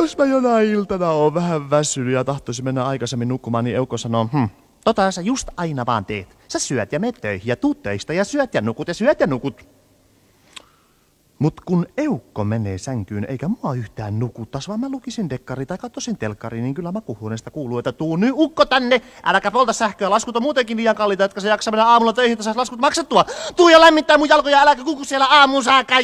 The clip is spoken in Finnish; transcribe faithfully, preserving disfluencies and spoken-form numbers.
jos mä jonain iltana oon vähän väsynyt ja tahtoisin mennä aikaisemmin nukkumaan, niin Eukko sanoo, hm, tota sä just aina vaan teet. Sä syöt ja meet töihin ja tuut töistä ja syöt ja nukut ja syöt ja nukut. Mut kun Eukko menee sänkyyn eikä mua yhtään nukuttas, vaan mä lukisin dekkari tai katsoisin telkkari, niin kyllä makuuhuoneesta kuuluu, että tuu nyt ukko tänne, äläkä polta sähköä, laskut on muutenkin liian kalliita, etkä se jaksa mennä aamulla töihin, että saisi laskut maksettua. Tuu ja lämmittää mun jalkoja, äläkä kuku siellä aamuun saakka.